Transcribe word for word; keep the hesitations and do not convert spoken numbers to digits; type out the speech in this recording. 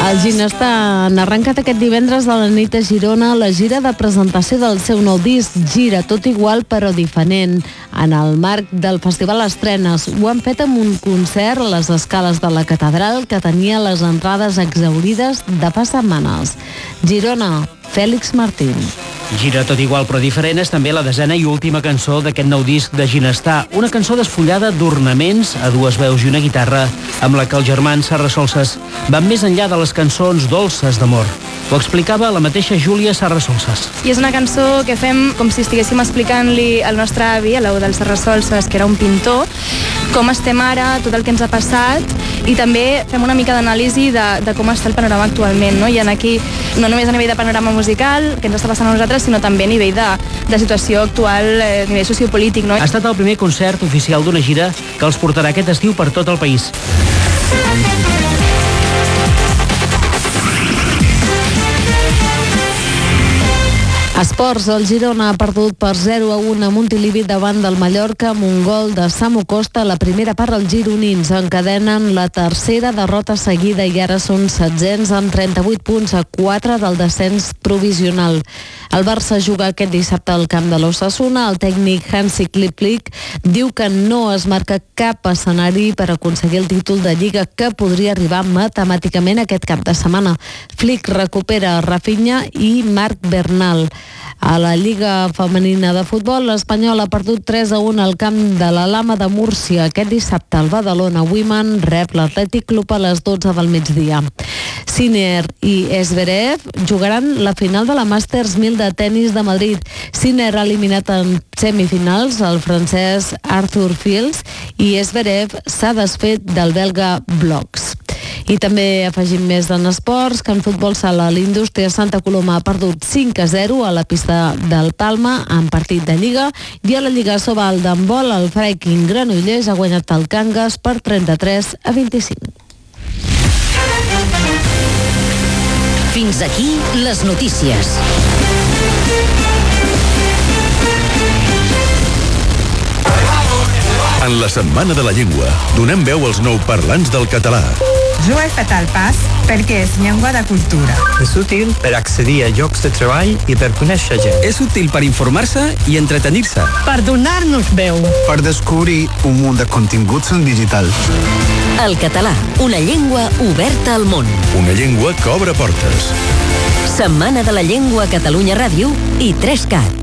El Ginestar han arrencat aquest divendres a la nit a Girona la gira de presentació del seu nou disc Gira tot igual però diferent. En el marc del Festival Estrenes ho han fet amb un concert a les escales de la catedral que tenia les entrades exhaurides de fa setmanes. Girona, Fèlix Martín. Gira tot igual però diferent és també la desena i última cançó d'aquest nou disc de Ginestar, una cançó desfotllada d'ornaments a dues veus i una guitarra, amb la que els germans Serrasolses van més enllà de les cançons dolces d'amor. Ho explicava la mateixa Júlia Serrasolses. I és una cançó que fem com si estiguéssim explicant-li al nostre avi, a l'Eu del Serrasolses, que era un pintor, com estem ara, tot el que ens ha passat, i també fem una mica d'anàlisi de, de com està el panorama actualment, no? I en aquí, no només a nivell de panorama musical, que ens està passant a nosaltres, sinó també a nivell de, de situació actual, eh, a nivell sociopolític, no? Ha estat el primer concert oficial d'una gira que els portarà aquest estiu per tot el país. Esports, el Girona ha perdut per zero a u a Montilivi davant del Mallorca amb un gol de Samu Costa a la primera part. Els gironins encadenen la tercera derrota seguida i ara són setzents amb trenta-vuit punts a quatre del descens provisional. El Barça juga aquest dissabte al camp de l'Osasuna. El tècnic Hansi Flick diu que no es marca cap escenari per aconseguir el títol de Lliga que podria arribar matemàticament aquest cap de setmana. Flick recupera Rafinha i Marc Bernal. A la Lliga Femenina de Futbol, l'Espanyol ha perdut tres a u al camp de la Lama de Múrcia. Aquest dissabte el Badalona Women rep l'Atlètic Club a les dotze del migdia. Sinner i Zverev jugaran la final de la Masters mil de tennis de Madrid. Sinner ha eliminat en semifinals el francès Arthur Fils i Zverev s'ha desfet del belga Bloks. I també afegim més en esports, que en futbol sala l'Indústria Santa Coloma ha perdut cinc a zero a la pista del Palma en partit de Lliga, i a la Lliga Sobal d'handbol el Freiking Granollers ha guanyat el Cangas per trenta-tres a vint-i-cinc. Fins aquí les notícies. En la Setmana de la Llengua donem veu als nouparlants del català. Jo he fet el pas perquè és llengua de cultura. És útil per accedir a llocs de treball i per conèixer gent. És útil per informar-se i entretenir-se. Per donar-nos veu. Per descobrir un munt de continguts en digital. El català, una llengua oberta al món. Una llengua que obre portes. Setmana de la Llengua a Catalunya Ràdio i tres cat.